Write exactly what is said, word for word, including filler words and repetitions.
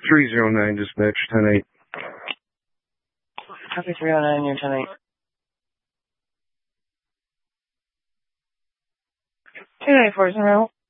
three zero nine, dispatch, ten eight. Copy three oh nine, you're ten eight. two nine four zero.